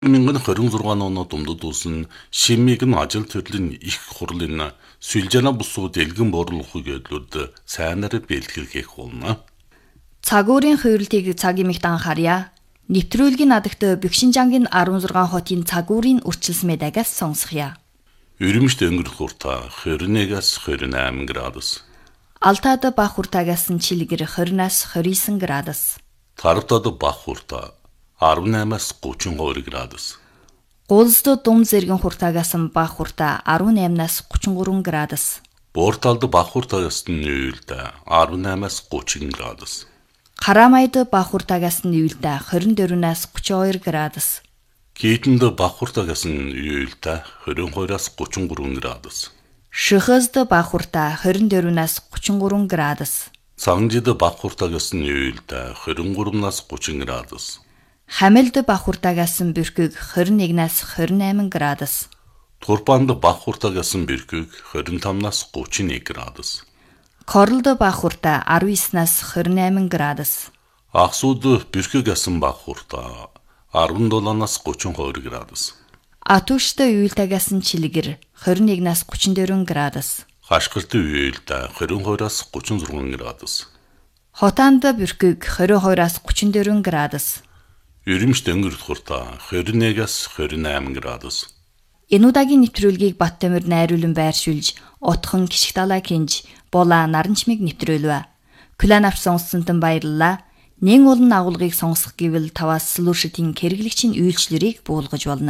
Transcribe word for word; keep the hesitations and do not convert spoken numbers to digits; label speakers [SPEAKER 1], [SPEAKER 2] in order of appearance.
[SPEAKER 1] 천구백이십육 оны думдуд улсын Шимиг нь ажил төрлийн их хурлын сүлжээнэ бусуу дэлгэн борлуулах гэдлүүд сайнаар бэлтгэл хийх болно.
[SPEAKER 2] Цагуурын хувирлтыг цаг эмэгт анхаарья. Нэвтрүүлгийн надагт Бэкшинжангийн арван зургаан хотын цагуурын үрчилсмэ дагаас сонсхийа.
[SPEAKER 1] Өрөмжт өнгөрөх уртаа двадцать нэгээс двадцать восемь градус.
[SPEAKER 2] Алтаад бах уртаагаас нь чилгэр двадцать-аас двадцать девять градус.
[SPEAKER 1] Таравтад бах уртаа десять восемь-аас тридцать two градус.
[SPEAKER 2] Гулсд дум зэргийн хуртаагаас нь бах хуртаа десять восемь-аас тридцать three градус.
[SPEAKER 1] Буурталд бах хуртаагаас нь нүүлдэ двадцать eight-аас тридцать градус.
[SPEAKER 2] Харамайд бах хуртаагаас нь нүүлдэ двадцать four-аас тридцать two градус.
[SPEAKER 1] Китэнд бах хуртаагаас нь нүүлдэ двадцать two-аас тридцать three градус.
[SPEAKER 2] Шихэзд бах хуртаа двадцать four-аас тридцать three градус.
[SPEAKER 1] Сангжид бах хуртаагаас нь нүүлдэ двадцать three-аас тридцать градус.
[SPEAKER 2] Хамилд бах хуртаагаас нь бэрхэг двадцать one-аас двадцать eight градус.
[SPEAKER 1] Турпанд бах хуртаагаас нь бэрхэг двадцать five-аас тридцать one градус.
[SPEAKER 2] Корлд бах хуртаа десnine-аас двадцать eight градус.
[SPEAKER 1] Ахсууд бэрхэг асан бах хуртаа sevenseven-аас тридцать two градус.
[SPEAKER 2] Атушд уйлтагаас нь чилгэр двадцать one-аас тридцать four градус.
[SPEAKER 1] Хашгирт уйлтаа двадцать two-аас тридцать six градус.
[SPEAKER 2] Хотаанд бэрхэг двадцать two-аас тридцать four градус.
[SPEAKER 1] Өрөмжт өнгөрөх хуртаа двадцать one-аас двадцать eight градус.
[SPEAKER 2] Энэ удаагийн нэвтрүүлгийг Баттамир найруулан байршуулж, утхан Кишиг далай кинж, Була Наранчмыг нэвтрүүлвэ. Күлэн авч сонссонтон баярлалаа. Нэн олон агуулгыг сонсох гэвэл таваас слушатын хэрэглэгчийн үйлчлэрийг буулгаж болно.